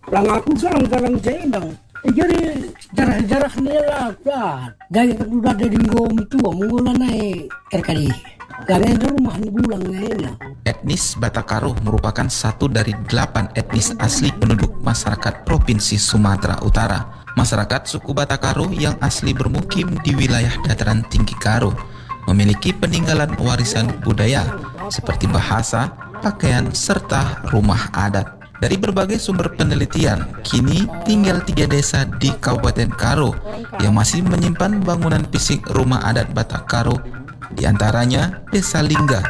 Lang aku sarang-sarang cendang. Jadi jarak-jarak nila kan. Gaya udah dari gom tua mula naik terkali. Kami ada rumah ni bulang nila. Etnis Batak Karo merupakan satu dari 8 etnis asli penduduk masyarakat Provinsi Sumatera Utara. Masyarakat suku Batak Karo yang asli bermukim di wilayah dataran tinggi Karo memiliki peninggalan warisan budaya seperti bahasa, pakaian, serta rumah adat. Dari berbagai sumber penelitian, kini tinggal 3 desa di Kabupaten Karo yang masih menyimpan bangunan fisik rumah adat Batak Karo, di antaranya Desa Lingga.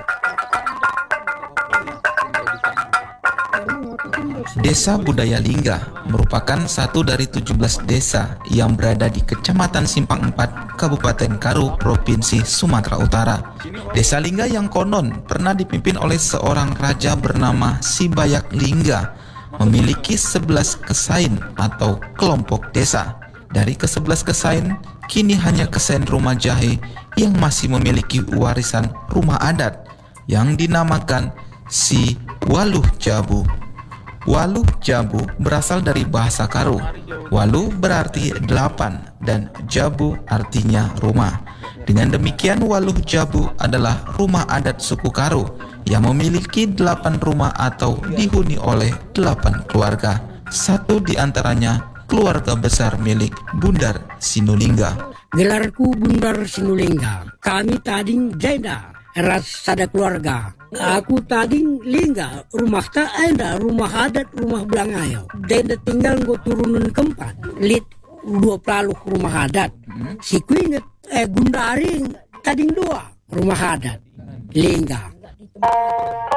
Desa Budaya Lingga merupakan satu dari 17 desa yang berada di Kecamatan Simpang 4, Kabupaten Karo, Provinsi Sumatera Utara. Desa Lingga yang konon pernah dipimpin oleh seorang raja bernama Sibayak Lingga memiliki 11 kesain atau kelompok desa. Dari ke-11 kesain, kini hanya kesain Rumah Jahe yang masih memiliki warisan rumah adat yang dinamakan Si Waluh Jabu. Waluh Jabu berasal dari bahasa Karo. Waluh berarti 8 dan Jabu artinya rumah. Dengan demikian Waluh Jabu adalah rumah adat suku Karo yang memiliki 8 rumah atau dihuni oleh 8 keluarga. Satu di antaranya keluarga besar milik Bundar Sinulingga. Gelarku Bundar Sinulingga. Kami tading jeda rasada keluarga. Aku tading lingga, rumah tak ada, rumah adat, rumah belangayo. Dan tinggal gue turunan keempat, lit 2 pelaluh rumah adat. Si kuinget Gundaring tading 2 rumah adat, lingga.